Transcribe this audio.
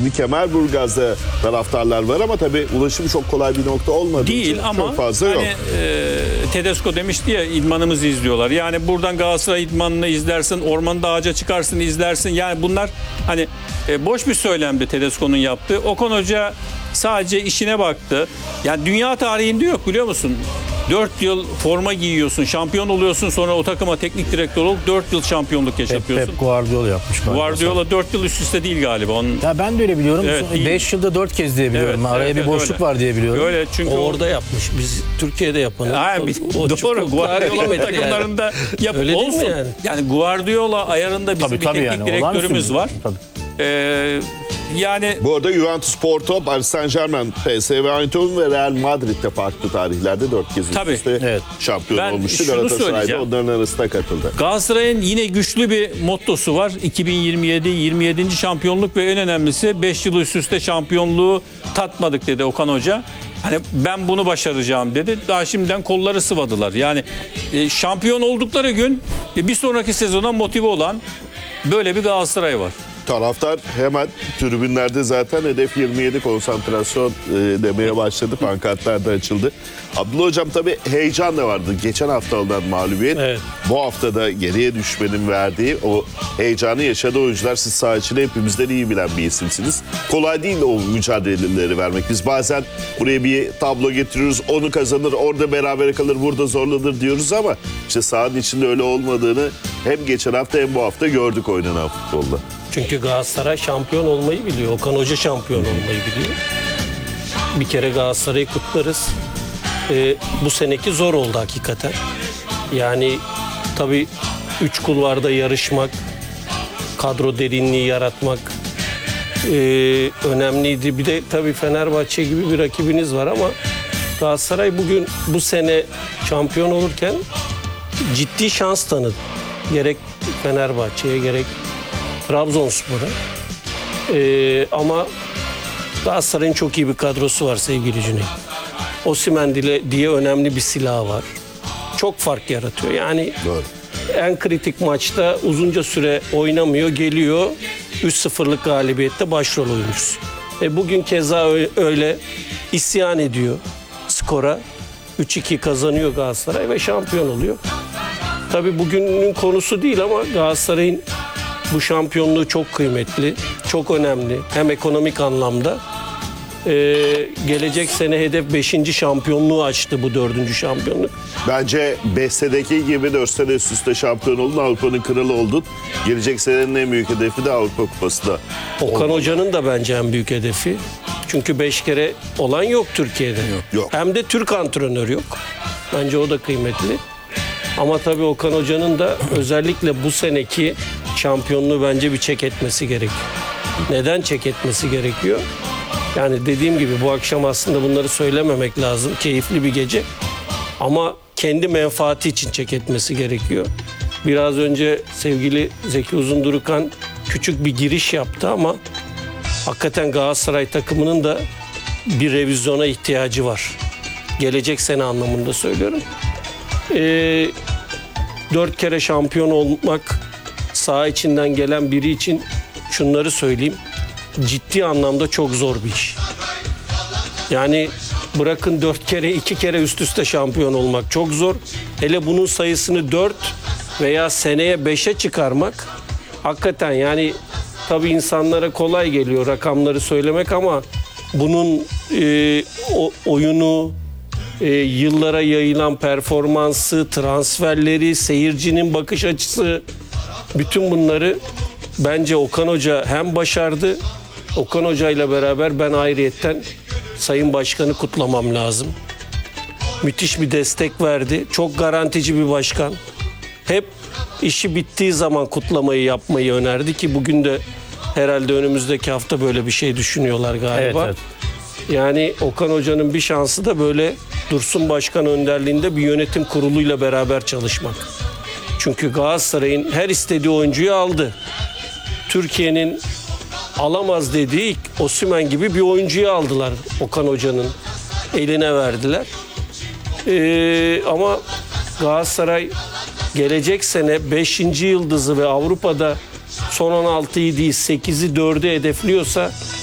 Şimdi Kemerburgaz'da taraftarlar var ama tabii ulaşım çok kolay bir nokta olmadığı Değil için ama çok fazla yok. hani Tedesco demişti ya, idmanımızı izliyorlar. Yani buradan Galatasaray idmanını izlersin, ormanda ağaca çıkarsın izlersin. Yani bunlar hani boş bir söylemdi Tedesco'nun yaptığı. Okan Hoca sadece işine baktı. Yani dünya tarihinde yok, biliyor musun? 4 yıl forma giyiyorsun, şampiyon oluyorsun, sonra o takıma teknik direktör olup 4 yıl şampiyonluk yaşatıyorsun. Pep Guardiola yapmış. Guardiola 4 yıl üst üste değil galiba. Onun... Ya ben de öyle biliyorum. Evet, 5 yılda 4 kez diye biliyorum. Evet, Araya evet, bir boşluk öyle. var diye biliyorum. Öyle çünkü O orada yapmış. Biz Türkiye'de yapanı. Doğru. Guardiola takımlarında Öyle değil mi olsun. yani? Yani Guardiola ayarında bizim bir teknik yani, direktörümüz var. Tabii. Yani Bu arada Juventus, Porto, Paris Saint-Germain, PSV Eindhoven ve Real Madrid'de farklı tarihlerde 4 kez üst Tabii. üste Evet. şampiyon Ben olmuştu. şunu Galatasaray'da söyleyeceğim. onların arasında katıldı. Galatasaray'ın yine güçlü bir mottosu var. 27. şampiyonluk ve en önemlisi 5 yıl üst üste şampiyonluğu tatmadık dedi Okan Hoca. Hani ben bunu başaracağım dedi. Daha şimdiden kolları sıvadılar. Yani şampiyon oldukları gün bir sonraki sezona motive olan böyle bir Galatasaray var. Taraftar hemen tribünlerde zaten hedef 27 konsantrasyon demeye başladı. Pankartlar da açıldı. Abdullah Hocam tabii heyecan da vardı. Geçen hafta alınan mağlubiyet. Evet. Bu hafta da geriye düşmenin verdiği o heyecanı yaşadı oyuncular. Siz saha içinde hepimizden iyi bilen bir isimsiniz. Kolay değil o mücadeleleri vermek. Biz bazen buraya bir tablo getiriyoruz. Onu kazanır, orada berabere kalır, burada zorlanır diyoruz ama işte sahanın içinde öyle olmadığını hem geçen hafta hem bu hafta gördük oynanan futbolda. Çünkü Galatasaray şampiyon olmayı biliyor. Okan Hoca şampiyon olmayı biliyor. Bir kere Galatasaray'ı kutlarız. Bu seneki zor oldu hakikaten. Yani tabii 3 kulvarda yarışmak, kadro derinliği yaratmak önemliydi. Bir de tabii Fenerbahçe gibi bir rakibiniz var ama Galatasaray bu sene şampiyon olurken ciddi şans tanıdı. Gerek Fenerbahçe'ye gerek Trabzonspor'a. Ama Galatasaray'ın çok iyi bir kadrosu var sevgili Cüneyt. Osimhen diye önemli bir silahı var. Çok fark yaratıyor. Yani Doğru. en kritik maçta uzunca süre oynamıyor, geliyor. 3-0'lık galibiyette başrol oyuncusu. Bugün keza öyle isyan ediyor skora. 3-2 kazanıyor Galatasaray ve şampiyon oluyor. Tabii bugünün konusu değil ama Galatasaray'ın bu şampiyonluğu çok kıymetli, çok önemli. Hem ekonomik anlamda. Gelecek sene hedef 5. şampiyonluğu açtı bu 4. şampiyonluk. Bence Beste'deki gibi 4 sene üst üste şampiyon oldun, Avrupa'nın kralı oldun. Gelecek senenin en büyük hedefi de Avrupa Kupası da. Okan Hoca'nın da bence en büyük hedefi. Çünkü 5 kere olan yok Türkiye'de. Yok. Hem de Türk antrenör yok. Bence o da kıymetli. Ama tabii Okan Hoca'nın da özellikle bu seneki şampiyonluğu bence bir çek etmesi gerekiyor. Neden çek etmesi gerekiyor? Yani dediğim gibi bu akşam aslında bunları söylememek lazım. Keyifli bir gece. Ama kendi menfaati için çek etmesi gerekiyor. Biraz önce sevgili Zeki Uzundurukan küçük bir giriş yaptı ama hakikaten Galatasaray takımının da bir revizyona ihtiyacı var. Gelecek sene anlamında söylüyorum. 4 kere şampiyon olmak saha içinden gelen biri için şunları söyleyeyim. Ciddi anlamda çok zor bir iş. Yani bırakın 4 kere 2 kere üst üste şampiyon olmak çok zor. Hele bunun sayısını 4 veya seneye 5'e çıkarmak hakikaten yani tabii insanlara kolay geliyor rakamları söylemek ama bunun oyunu, yıllara yayılan performansı, transferleri, seyircinin bakış açısı, bütün bunları bence Okan Hoca hem başardı. Okan Hoca ile beraber ben ayrıyetten Sayın Başkan'ı kutlamam lazım. Müthiş bir destek verdi. Çok garantici bir başkan. Hep işi bittiği zaman kutlamayı yapmayı önerdi ki bugün de herhalde önümüzdeki hafta böyle bir şey düşünüyorlar galiba. Evet. Yani Okan Hoca'nın bir şansı da böyle Dursun Başkan önderliğinde bir yönetim kuruluyla beraber çalışmak. Çünkü Galatasaray'ın her istediği oyuncuyu aldı. Türkiye'nin alamaz dediği Osimhen gibi bir oyuncuyu aldılar Okan Hoca'nın eline verdiler. Ama Galatasaray gelecek sene 5. yıldızı ve Avrupa'da son 16'yı değil 8'i 4'ü hedefliyorsa